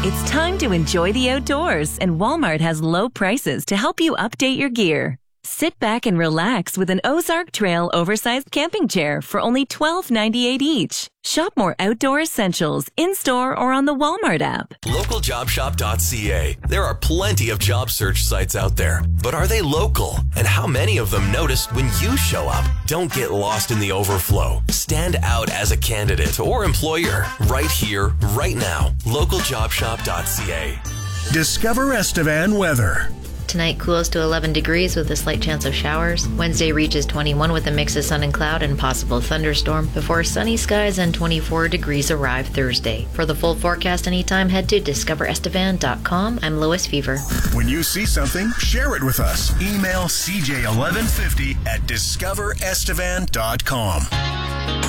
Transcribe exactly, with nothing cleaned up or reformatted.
It's time to enjoy the outdoors, and Walmart has low prices to help you update your gear. Sit back and relax with an Ozark Trail oversized camping chair for only twelve ninety-eight each. Shop more outdoor essentials in-store or on the Walmart app. local job shop dot c a. There are plenty of job search sites out there, but are they local? And how many of them noticed when you show up? Don't get lost in the overflow. Stand out as a candidate or employer right here, right now. local job shop dot c a. Discover Estevan weather. Tonight cools to eleven degrees with a slight chance of showers. Wednesday reaches twenty-one with a mix of sun and cloud and possible thunderstorm before sunny skies and twenty-four degrees arrive Thursday. For the full forecast anytime, head to discover estevan dot com. I'm Lois Fever. When you see something, share it with us. Email c j eleven fifty at discover estevan dot com.